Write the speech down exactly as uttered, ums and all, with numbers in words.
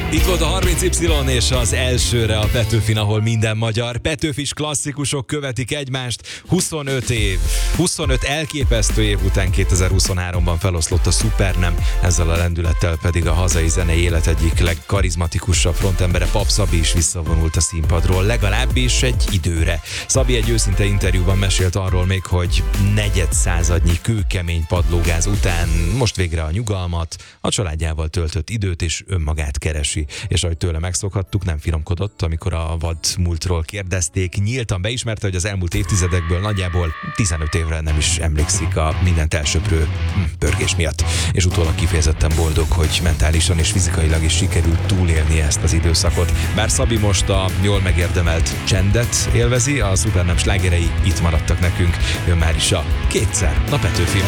Itt volt a harminc Y és az elsőre a Petőfin, ahol minden magyar. Petőfis klasszikusok követik egymást. huszonöt év, huszonöt elképesztő év után kétezer-huszonháromban feloszlott a Supernem, ezzel a lendülettel pedig a hazai zenei élet egyik legkarizmatikusabb frontembere, Pap Szabi is visszavonult a színpadról, legalábbis egy időre. Szabi egy őszinte interjúban mesélt arról még, hogy negyedszázadnyi kőkemény padlógáz után most végre a nyugalmat, a családjával töltött időt és önmagát keresi. És ahogy tőle megszokhattuk, nem finomkodott, amikor a vad múltról kérdezték. Nyíltan beismerte, hogy az elmúlt évtizedekből nagyjából tizenöt évre nem is emlékszik a mindent elsöprő pörgés miatt. És utólag kifejezetten boldog, hogy mentálisan és fizikailag is sikerült túlélni ezt az időszakot. Bár Szabi most a jól megérdemelt csendet élvezi, a Supernem slágerei itt maradtak nekünk. Jön már is a kétszer a Petőfin.